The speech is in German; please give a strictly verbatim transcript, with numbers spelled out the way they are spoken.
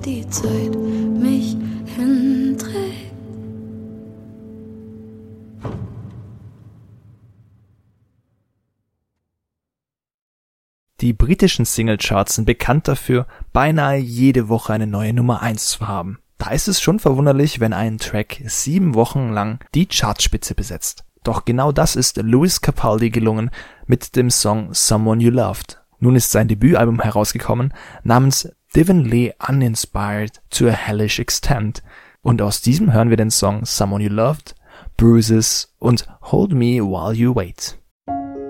Die Zeit mich hinträgt. Die britischen Singlecharts sind bekannt dafür, beinahe jede Woche eine neue Nummer eins zu haben. Da ist es schon verwunderlich, wenn ein Track sieben Wochen lang die Chartspitze besetzt. Doch genau das ist Lewis Capaldi gelungen mit dem Song Someone You Loved. Nun ist sein Debütalbum herausgekommen, namens Divinely Uninspired to a Hellish Extent. Und aus diesem hören wir den Song Someone You Loved, Bruises und Hold Me While You Wait.